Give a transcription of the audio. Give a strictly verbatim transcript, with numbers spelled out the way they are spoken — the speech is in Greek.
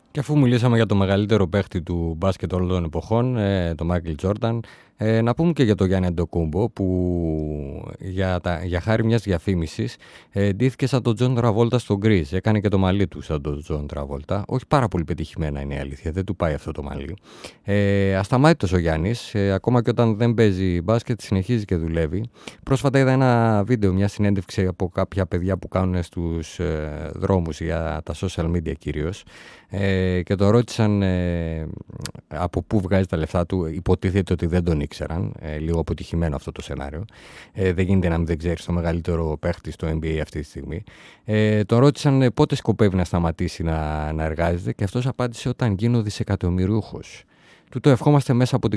Και αφού μιλήσαμε για το μεγαλύτερο παίχτη του μπάσκετ όλων των εποχών, ε, τον Μάικλ Τζόρνταν, ε, να πούμε και για τον Γιάννη Αντετοκούνμπο, που για, τα, για χάρη μιας διαφήμισης ε, ντύθηκε σαν τον Τζον Τραβόλτα στο Grease. Έκανε και το μαλλί του σαν τον Τζον Τραβόλτα. Όχι πάρα πολύ πετυχημένα είναι η αλήθεια, δεν του πάει αυτό το μαλλί. Ε, ασταμάτητος ο Γιάννης, ε, ακόμα και όταν δεν παίζει μπάσκετ, συνεχίζει και δουλεύει. Πρόσφατα είδα ένα βίντεο, μια συνέντευξη από κάποια παιδιά που κάνουν στους ε, δρόμους για τα social media κυρίως. Ε, και το ρώτησαν ε, από πού βγάζει τα λεφτά του. Υποτίθεται ότι δεν τον ήξεραν. Ε, λίγο αποτυχημένο αυτό το σενάριο. Ε, δεν γίνεται να μην δεν ξέρει το μεγαλύτερο παίχτη στο N B A αυτή τη στιγμή. Ε, τον ρώτησαν ε, πότε σκοπεύει να σταματήσει να, να εργάζεται, και αυτός απάντησε: όταν γίνω δισεκατομμυριούχος. Του το ευχόμαστε μέσα από την